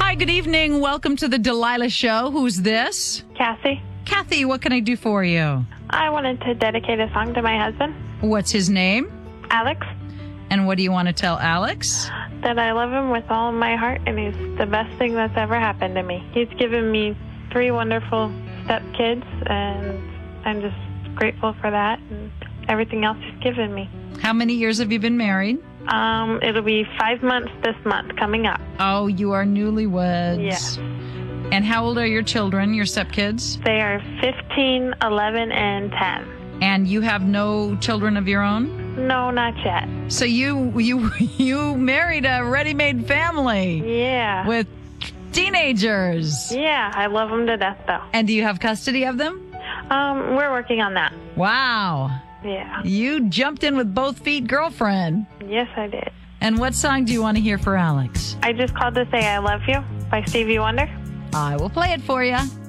Hi, good evening. Welcome to the Delilah Show. Who's this? Kathy, Kathy, what can I do for you? I wanted to dedicate a song to my husband, What's his name? Alex, And what do you want to tell Alex? that I love him with all of my heart, and he's the best thing that's ever happened to me. He's given me 3 wonderful stepkids, and I'm just grateful for that and everything else he's given me. How many years have you been married? It'll be 5 months this month coming up. Oh, you are newlyweds. Yes. And how old are your children, your stepkids? They are 15, 11, and 10. And you have no children of your own? No, not yet. So you married a ready-made family Yeah. with teenagers. Yeah, I love them to death, though. And do you have custody of them? We're working on that. Wow. Yeah. You jumped in with both feet, girlfriend. Yes, I did. And what song do you want to hear for Alex? I just called to say I love you by Stevie Wonder. I will play it for you.